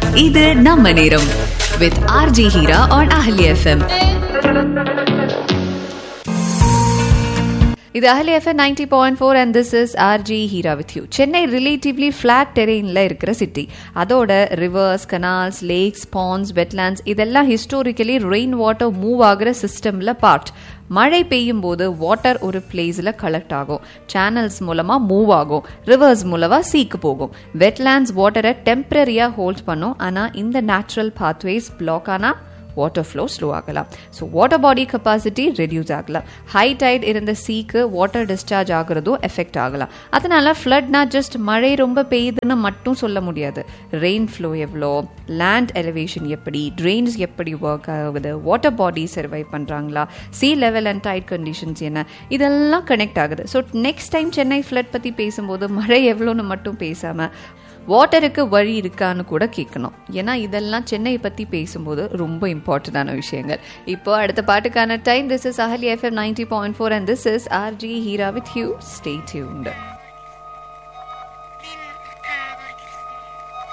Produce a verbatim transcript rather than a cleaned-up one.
இது நம்ம நேரம் with R J Hira on Ahli F M. இது அஹலி FM ninety point four and this is RJ Heera with you. Chennai relatively flat டெரெயினில் இருக்கிற city. அதோட reverse, canals, lakhs, bonds, wetlands இதெல்லாம் ஹிஸ்டோரிக்கலி rain water move ஆகிற சிஸ்டமில் part. மழை பெய்யும் போது வாட்டர் ஒரு பிளேஸில் கலெக்ட் ஆகும், சேனல்ஸ் மூலமாக மூவ் ஆகும், ரிவர்ஸ் மூலமாக சீக்கு போகும். வெட்லாண்ட்ஸ் வாட்டரை டெம்பரரியாக ஹோல்ட் பண்ணும். ஆனால் இந்த நேச்சுரல் பாத்வேஸ் பிளாக் ஆனால் வாட்டர் ஃப்ளோ ஸ்லோ ஆகலாம். So water body capacity reduce ஆகலாம். ஹை டைட் இருந்த சீக்கு வாட்டர் டிஸ்சார்ஜ் ஆகுறதும் எஃபெக்ட் ஆகலாம். அதனால ஃப்ளட்னா ஜஸ்ட் மழை ரொம்ப பெய்யுதுன்னு மட்டும் சொல்ல முடியாது. ரெயின் ஃப்ளோ எவ்வளோ, லேண்ட் எலிவேஷன் எப்படி, ட்ரெயின்ஸ் எப்படி ஒர்க் ஆகுது, வாட்டர் பாடி சர்வை பண்ணுறாங்களா, சீ லெவல் அண்ட் டைட் கண்டிஷன்ஸ் என்ன, இதெல்லாம் கனெக்ட் ஆகுது. So next time Chennai flood பற்றி பேசும்போது மழை எவ்வளோன்னு மட்டும் பேசாமல் வாட்டருக்கு வழி இருக்கான்னு கூட கேட்கணும். ஏன்னா இதெல்லாம் சென்னை பற்றி பேசும்போது ரொம்ப இம்பார்ட்டண்டான விஷயங்கள். இப்போ அடுத்த பாட்டுக்கான time. This is அஹலி FM ninety point four and this is RJ Heera with you. Stay tuned.